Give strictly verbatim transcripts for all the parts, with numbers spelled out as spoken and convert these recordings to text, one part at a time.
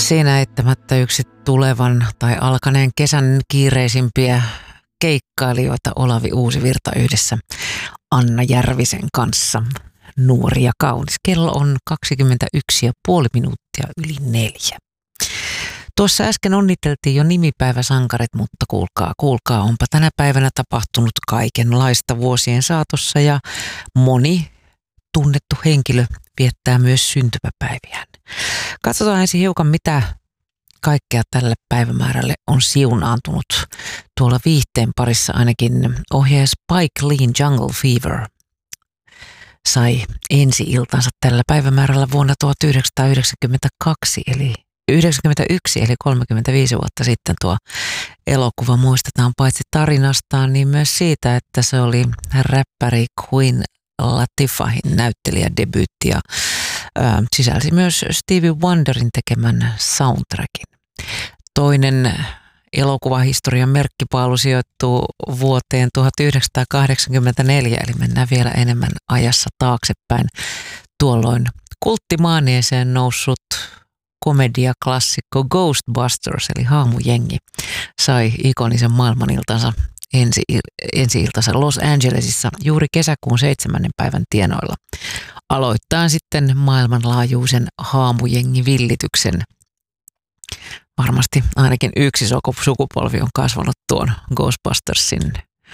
Siinä eittämättä yksi tulevan tai alkaneen kesän kiireisimpiä keikkailijoita Olavi Uusivirta yhdessä Anna Järvisen kanssa. Nuori ja kaunis. Kello on kaksikymmentäyksi ja puoli minuuttia yli neljä. Tuossa äsken onniteltiin jo nimipäiväsankarit, mutta kuulkaa, kuulkaa, onpa tänä päivänä tapahtunut kaikenlaista vuosien saatossa ja moni tunnettu henkilö viettää myös syntymäpäiviään. Katsotaan ensin hiukan, mitä kaikkea tälle päivämäärälle on siunaantunut. Tuolla viihteen parissa ainakin ohjaaja Spike Leen Jungle Fever sai ensi-iltansa tällä päivämäärällä vuonna tuhatyhdeksänsataayhdeksänkymmentäkaksi, eli yhdeksänkymmentäyksi, eli kolmekymmentäviisi vuotta sitten tuo elokuva muistetaan paitsi tarinastaan, niin myös siitä, että se oli räppäri Queen Latifah'n näyttelijädebyytti ja ää, sisälsi myös Stevie Wonderin tekemän soundtrackin. Toinen elokuvahistorian merkkipaalu sijoittuu vuoteen tuhatyhdeksänsataakahdeksankymmentäneljä, eli mennään vielä enemmän ajassa taaksepäin. Tuolloin kulttimaanieeseen noussut komediaklassikko Ghostbusters, eli Haamujengi, sai ikonisen maailmaniltansa ensi, ensi-iltansa Los Angelesissa juuri kesäkuun seitsemännen päivän tienoilla. Aloittaa sitten maailmanlaajuisen Haamujengi-villityksen. Varmasti ainakin yksi sukupolvi on kasvanut tuon Ghostbustersin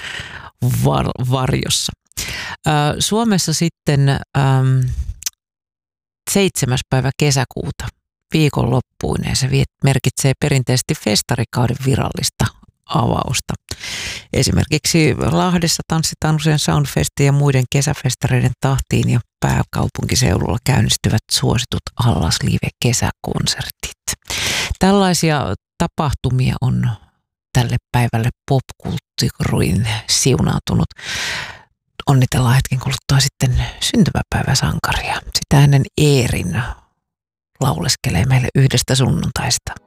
var- varjossa. Ää, Suomessa sitten äm, seitsemäs päivä kesäkuuta viikonloppuineen. Se merkitsee perinteisesti festarikauden virallista avausta. Esimerkiksi Lahdessa tanssitaan usein Soundfestin ja muiden kesäfestareiden tahtiin ja pääkaupunkiseudulla käynnistyvät suositut Allas Live-kesäkonsertit. Tällaisia tapahtumia on tälle päivälle popkulttuuriin siunaantunut. Onnitellaan hetken kuluttua sitten syntymäpäiväsankaria. Sitä ennen Eerin lauleskelee meille yhdestä sunnuntaista.